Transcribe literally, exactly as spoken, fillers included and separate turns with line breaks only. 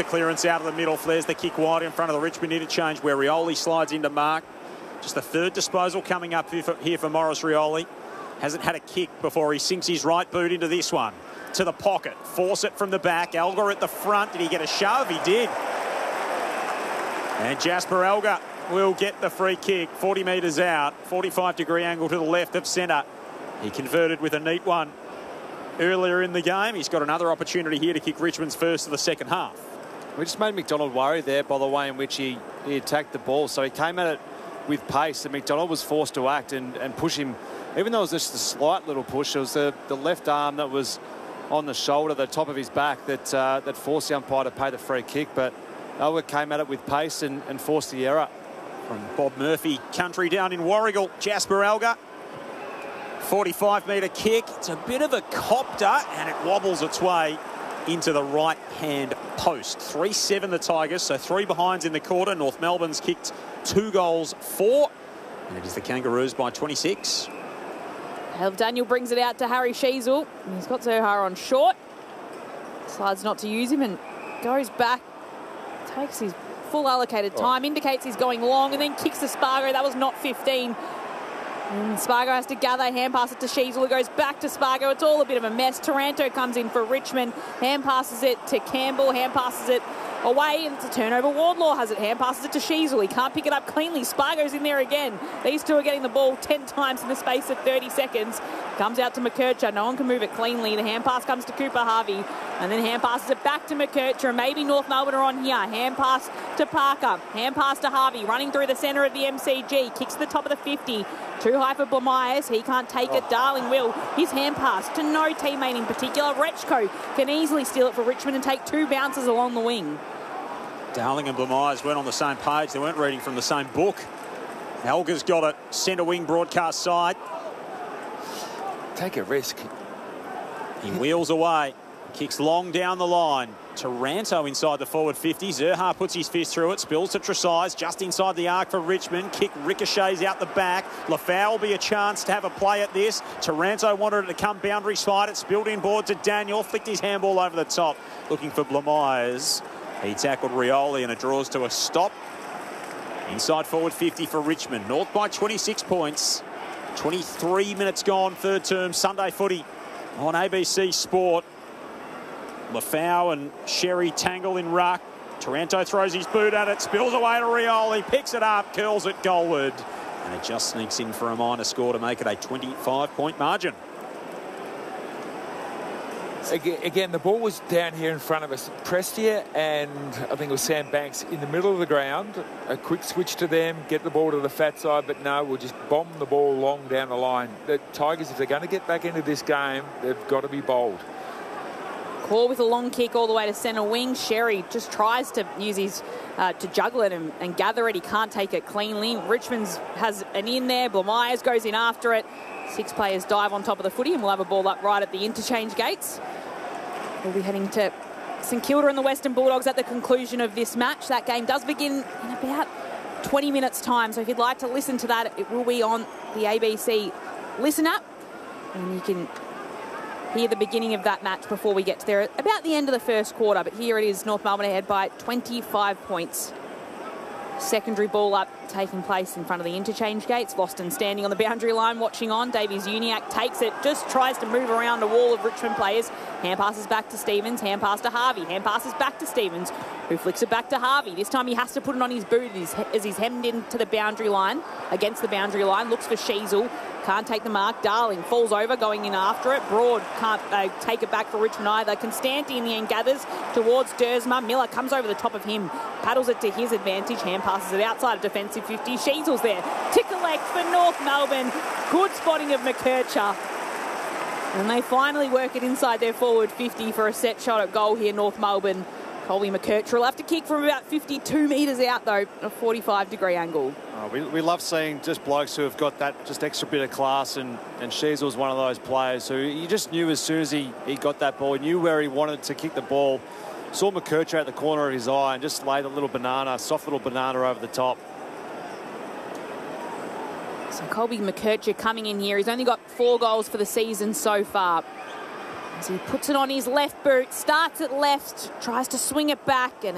clearance out of the middle. Flares the kick wide in front of the Richmond interchange where Rioli slides into mark. Just the third disposal coming up here for, here for Maurice Rioli. Hasn't had a kick before he sinks his right boot into this one. To the pocket. Force it from the back. Elgar at the front. Did he get a shove? He did. And Jasper Elgar will get the free kick. forty metres out. forty-five degree angle to the left of centre. He converted with a neat one earlier in the game. He's got another opportunity here to kick Richmond's first of the second half.
We just made McDonald worry there by the way in which he, he attacked the ball. So he came at it with pace, and McDonald was forced to act and, and push him. Even though it was just a slight little push, it was the, the left arm that was on the shoulder, the top of his back, that uh, that forced the umpire to pay the free kick. But Elgar came at it with pace and, and forced the error.
From Bob Murphy country down in Warragul, Jasper Elgar. forty-five metre kick. It's a bit of a copter, and it wobbles its way into the right-hand post. three seven the Tigers, so three behinds in the quarter. North Melbourne's kicked two goals, four. And it is the Kangaroos by twenty-six.
Well, Daniel brings it out to Harry Sheezel. He's got Zurhaar on short. Decides not to use him and goes back. Takes his full allocated time. Oh. Indicates he's going long and then kicks to Spargo. That was not fifteen. And Spargo has to gather, hand pass it to Sheezel, who goes back to Spargo. It's all a bit of a mess. Taranto comes in for Richmond, hand passes it to Campbell, hand passes it away, and it's a turnover. Wardlaw has it, hand passes it to Sheezel. He can't pick it up cleanly. Spargo's in there again. These two are getting the ball ten times in the space of thirty seconds. Comes out to McKercher. No one can move it cleanly. The hand pass comes to Cooper Harvey, and then hand passes it back to McKercher. Maybe North Melbourne are on here. Hand pass to Parker. Hand pass to Harvey, running through the centre of the M C G. Kicks to the top of the fifty. Too high for Blamires. He can't take it. Darling will. His hand pass to no teammate in particular. Rechko can easily steal it for Richmond and take two bounces along the wing.
Darling and Blamires weren't on the same page. They weren't reading from the same book. Elgar's got it. Centre wing broadcast side.
Take a risk.
He wheels away. Kicks long down the line. Taranto inside the forward fifty. Zurhaar puts his fist through it. Spills to Tresize. Just inside the arc for Richmond. Kick ricochets out the back. Lafau will be a chance to have a play at this. Taranto wanted it to come boundary side. It spilled inboard to Daniel. Flicked his handball over the top. Looking for Blamires. He tackled Rioli and it draws to a stop. Inside forward fifty for Richmond. North by twenty-six points. twenty-three minutes gone. Third term Sunday footy on A B C Sport. Lafau and Sherry tangle in ruck. Taranto throws his boot at it, spills away to Rioli, picks it up, curls it goalward. And it just sneaks in for a minor score to make it a twenty-five point margin.
Again, the ball was down here in front of us. Prestia and I think it was Sam Banks in the middle of the ground. A quick switch to them, get the ball to the fat side, but no, we'll just bomb the ball long down the line. The Tigers, if they're going to get back into this game, they've got to be bold.
Call with a long kick all the way to centre wing. Sherry just tries to use his uh, to juggle it and, and gather it. He can't take it cleanly. Richmond's has an in there. Blamires goes in after it. Six players dive on top of the footy, and we'll have a ball up right at the interchange gates. We'll be heading to St Kilda and the Western Bulldogs at the conclusion of this match. That game does begin in about twenty minutes' time, so if you'd like to listen to that, it will be on the A B C Listen app, and you can hear the beginning of that match before we get to there about the end of the first quarter. But here it is, North Melbourne ahead by twenty-five points. Secondary ball up taking place in front of the interchange gates. Boston standing on the boundary line watching on. Davies Uniacke takes it, just tries to move around a wall of Richmond players. Hand passes back to Stevens, hand pass to Harvey, hand passes back to Stevens, who flicks it back to Harvey. This time he has to put it on his boot as he's hemmed into the boundary line, against the boundary line, looks for Sheezel. Can't take the mark. Darling falls over, going in after it. Broad can't uh, take it back for Richmond either. Constanti in the end gathers towards Dersma. Miller comes over the top of him, paddles it to his advantage, hand passes it outside of defensive fifty. Sheezel's there to collect for North Melbourne. Good spotting of McKercher. And they finally work it inside their forward fifty for a set shot at goal here, North Melbourne. Colby McKercher will have to kick from about fifty-two metres out, though, a forty-five degree angle.
Oh, we, we love seeing just blokes who have got that just extra bit of class, and, and Sheezel's one of those players who you just knew as soon as he, he got that ball, he knew where he wanted to kick the ball. Saw McKercher at the corner of his eye and just laid a little banana, soft little banana over the top.
So Colby McKercher coming in here. He's only got four goals for the season so far. As he puts it on his left boot, starts at left, tries to swing it back, and